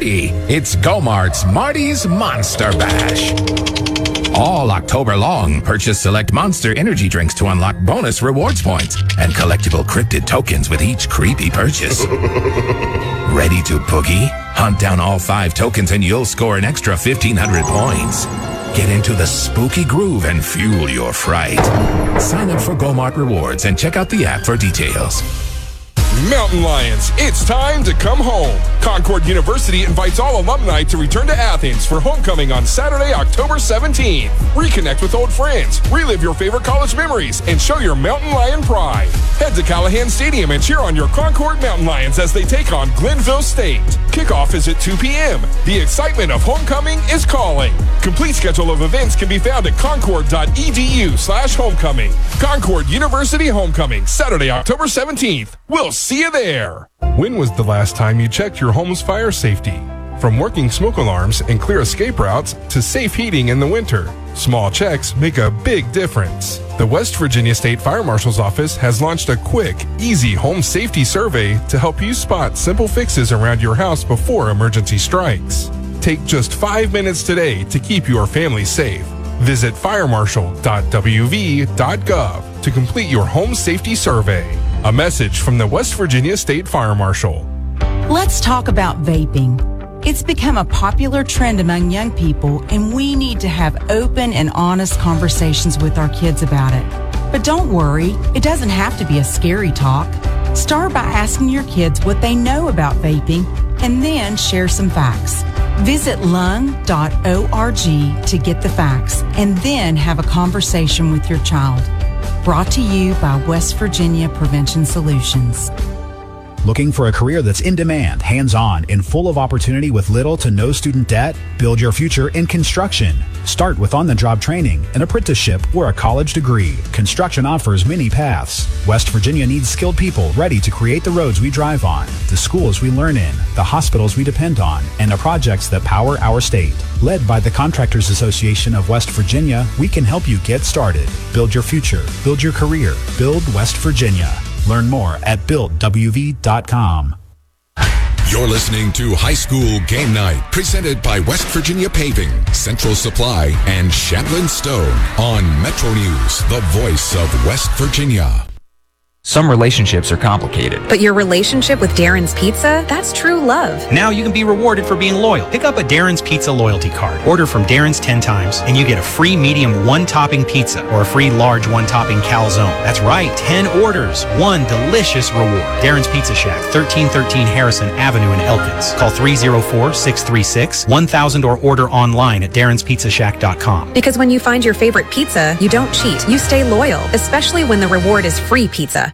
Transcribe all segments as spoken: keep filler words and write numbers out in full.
party. It's Go-Mart's Marty's Monster Bash. All October long, purchase select Monster energy drinks to unlock bonus rewards points and collectible cryptid tokens with each creepy purchase. Ready to boogie? Hunt down all five tokens and you'll score an extra fifteen hundred points. Get into the spooky groove and fuel your fright. Sign up for Go-Mart Rewards and check out the app for details. Mountain Lions, it's time to come home. Concord University invites all alumni to return to Athens for homecoming on Saturday, October seventeenth. Reconnect with old friends, relive your favorite college memories, and show your Mountain Lion pride. Head to Callahan Stadium and cheer on your Concord Mountain Lions as they take on Glenville State. Kickoff is at two p.m. The excitement of homecoming is calling. Complete schedule of events can be found at concord.edu slash homecoming. Concord University Homecoming, Saturday, October seventeenth. We'll see you there. When was the last time you checked your home's fire safety? From working smoke alarms and clear escape routes to safe heating in the winter, small checks make a big difference. The West Virginia State Fire Marshal's Office has launched a quick, easy home safety survey to help you spot simple fixes around your house before emergency strikes. Take just five minutes today to keep your family safe. Visit fire marshal dot w v dot gov to complete your home safety survey. A message from the West Virginia State Fire Marshal. Let's talk about vaping. It's become a popular trend among young people, and we need to have open and honest conversations with our kids about it. But don't worry, it doesn't have to be a scary talk. Start by asking your kids what they know about vaping, and then share some facts. Visit lung dot org to get the facts, and then have a conversation with your child. Brought to you by West Virginia Prevention Solutions. Looking for a career that's in demand, hands-on, and full of opportunity with little to no student debt? Build your future in construction. Start with on-the-job training, an apprenticeship, or a college degree. Construction offers many paths. West Virginia needs skilled people ready to create the roads we drive on, the schools we learn in, the hospitals we depend on, and the projects that power our state. Led by the Contractors Association of West Virginia, we can help you get started. Build your future. Build your career. Build West Virginia. Learn more at build w v dot com. You're listening to High School Game Night, presented by West Virginia Paving, Central Supply, and Chaplin Stone on Metro News, the voice of West Virginia. Some relationships are complicated. But your relationship with Darren's Pizza, that's true love. Now you can be rewarded for being loyal. Pick up a Darren's Pizza loyalty card. Order from Darren's ten times, and you get a free medium one-topping pizza or a free large one-topping calzone. That's right, ten orders, one delicious reward. Darren's Pizza Shack, thirteen thirteen Harrison Avenue in Elkins. Call three oh four, six three six, one thousand or order online at darrens pizza shack dot com. Because when you find your favorite pizza, you don't cheat. You stay loyal, especially when the reward is free pizza.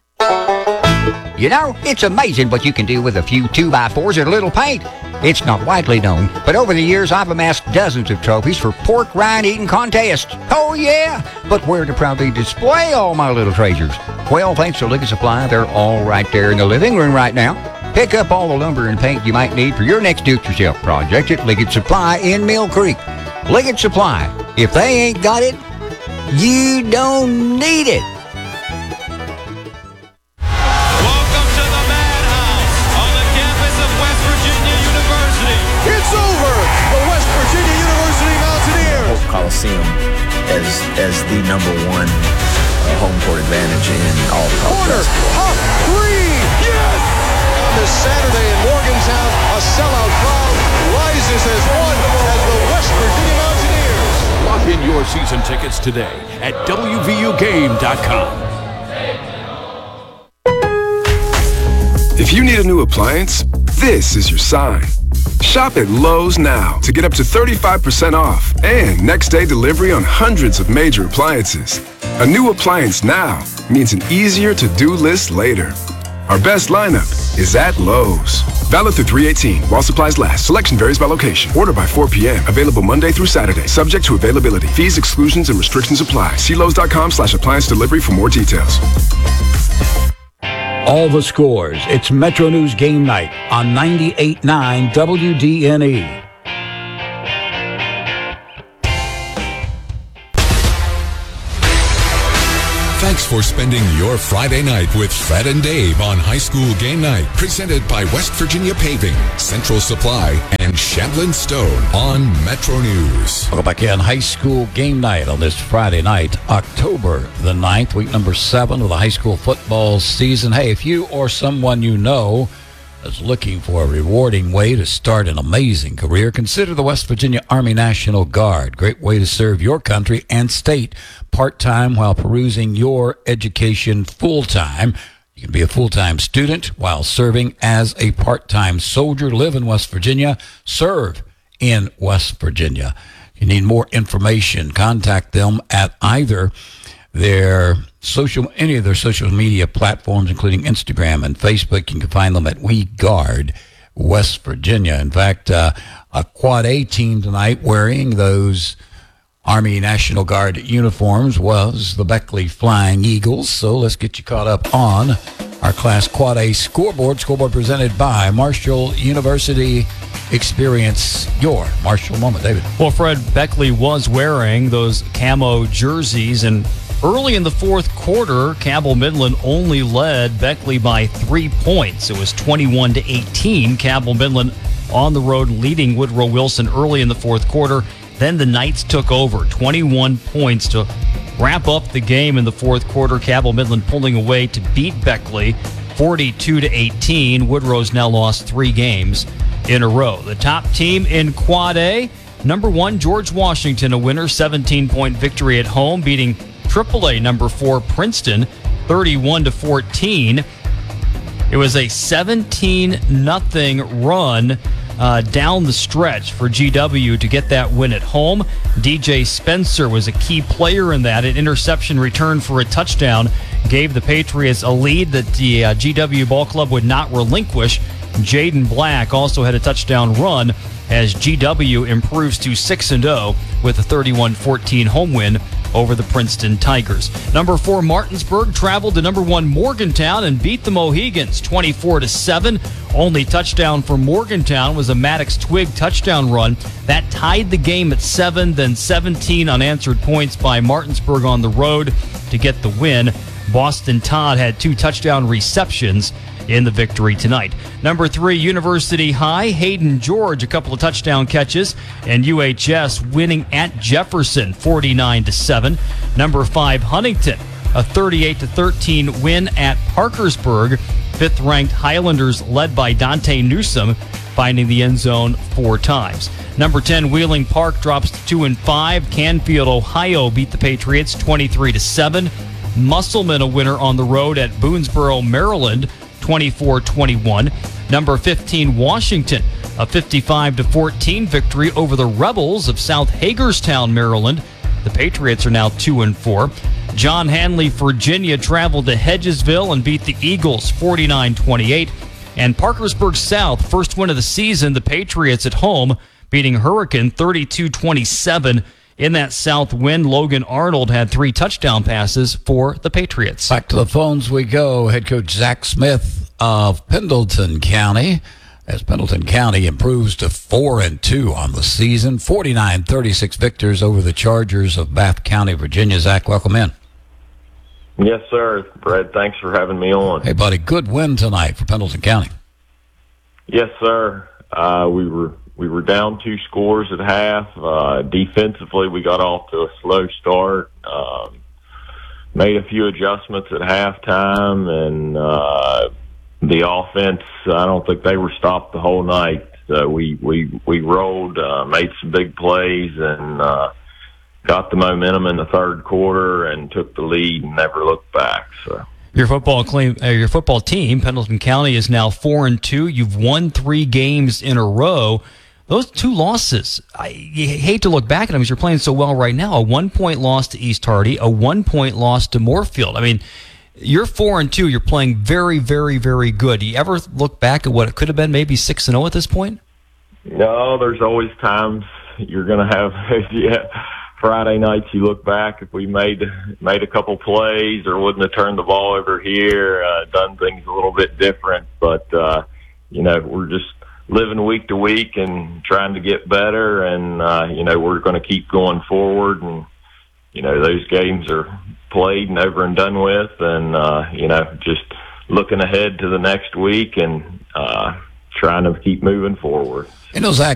You know, it's amazing what you can do with a few two by fours and a little paint. It's not widely known, but over the years I've amassed dozens of trophies for pork rind eating contests. Oh yeah, but where to proudly display all my little treasures? Well, thanks to Liggett Supply, they're all right there in the living room right now. Pick up all the lumber and paint you might need for your next do-it-yourself project at Liggett Supply in Mill Creek. Liggett Supply, if they ain't got it, you don't need it. Coliseum as as the number one uh, home court advantage in all college basketball. Up three, yes! This Saturday in Morgantown, a sellout crowd rises as one as the West Virginia Mountaineers. Lock in your season tickets today at w v u game dot com. If you need a new appliance, this is your sign. Shop at Lowe's now to get up to thirty-five percent off and next day delivery on hundreds of major appliances. A new appliance now means an easier to-do list later. Our best lineup is at Lowe's. Valid through three eighteen while supplies last. Selection varies by location. Order by four p.m. Available Monday through Saturday. Subject to availability. Fees, exclusions, and restrictions apply. See Lowe's.com slash appliance delivery for more details. All the scores. It's Metro News Game Night on ninety-eight point nine W D N E. Thanks for spending your Friday night with Fred and Dave on High School Game Night, presented by West Virginia Paving, Central Supply, and Shamblin Stone on Metro News. Welcome back in High School Game Night on this Friday night, October the ninth, week number seven of the high school football season. Hey, if you or someone you know is looking for a rewarding way to start an amazing career, consider the West Virginia Army National Guard. Great way to serve your country and state part-time while perusing your education full-time. You can be a full-time student while serving as a part-time soldier. Live in West Virginia. Serve in West Virginia. If you need more information, contact them at either their social, any of their social media platforms, including Instagram and Facebook. You can find them at We Guard West Virginia. In fact, uh, a Quad A team tonight wearing those Army National Guard uniforms was the Beckley Flying Eagles. So let's get you caught up on our Class Quad A scoreboard. Scoreboard presented by Marshall University. Experience your Marshall moment, David. Well, Fred, Beckley was wearing those camo jerseys, and early in the fourth quarter, Cabell Midland only led Beckley by three points. It was twenty-one to eighteen. Cabell Midland on the road leading Woodrow Wilson early in the fourth quarter. Then the Knights took over, twenty-one points to wrap up the game in the fourth quarter. Cabell Midland pulling away to beat Beckley forty-two to eighteen. Woodrow's now lost three games in a row. The top team in Quad A, number one, George Washington, a winner, seventeen-point victory at home, beating triple A number four, Princeton, thirty-one to fourteen. It was a seventeen nothing run uh, down the stretch for G W to get that win at home. D J Spencer was a key player in that. An interception return for a touchdown gave the Patriots a lead that the uh, G W Ball Club would not relinquish. Jaden Black also had a touchdown run as G W improves to six and oh with a thirty-one fourteen home win over the Princeton Tigers. Number four, Martinsburg traveled to number one, Morgantown, and beat the Mohegans twenty-four to seven. Only touchdown for Morgantown was a Maddox Twig touchdown run. That tied the game at seven, then seventeen unanswered points by Martinsburg on the road to get the win. Boston Todd had two touchdown receptions in the victory tonight. Number three, University High, Hayden George, a couple of touchdown catches, and U H S winning at Jefferson, forty-nine to seven. Number five, Huntington, a thirty-eight to thirteen win at Parkersburg. Fifth-ranked Highlanders, led by Dante Newsom, finding the end zone four times. Number ten, Wheeling Park drops to two and five. Canfield, Ohio, beat the Patriots twenty-three to seven. Musselman, a winner on the road at Boonesboro, Maryland, twenty-four twenty-one. Number fifteen, Washington, a fifty-five to fourteen victory over the Rebels of South Hagerstown, Maryland. The Patriots are now two and four. John Hanley, Virginia, traveled to Hedgesville and beat the Eagles forty-nine twenty-eight. And Parkersburg South, first win of the season, the Patriots at home, beating Hurricane thirty-two twenty-seven. In that South win, Logan Arnold had three touchdown passes for the Patriots. Back to the phones we go. Head coach Zach Smith of Pendleton County, as Pendleton County improves to four and two on the season. forty-nine thirty-six victors over the Chargers of Bath County, Virginia. Zach, welcome in. Yes, sir. Brad, thanks for having me on. Hey, buddy, good win tonight for Pendleton County. Yes, sir. Uh, we were we were down two scores at half. Uh, defensively, we got off to a slow start. Um, made a few adjustments at halftime, and uh, the offense, I don't think they were stopped the whole night. So we we we rolled, uh, made some big plays, and uh, got the momentum in the third quarter and took the lead and never looked back. So. Your football claim, uh, your football team, Pendleton County, is now four and two. You've won three games in a row. Those two losses, I you hate to look back at them because you're playing so well right now. A one-point loss to East Hardy, a one-point loss to Moorfield. I mean, you're four and two. You're playing very, very, very good. Do you ever look back at what it could have been, maybe six and zero at this point? No, there's always times you're going to have. Yeah. Friday nights, you look back, if we made made a couple plays or wouldn't have turned the ball over here, uh, done things a little bit different. But, uh, you know, we're just living week to week and trying to get better. And, uh, you know, we're going to keep going forward. And, you know, those games are played and over and done with, and uh, you know, just looking ahead to the next week and uh, trying to keep moving forward. You know, Zach,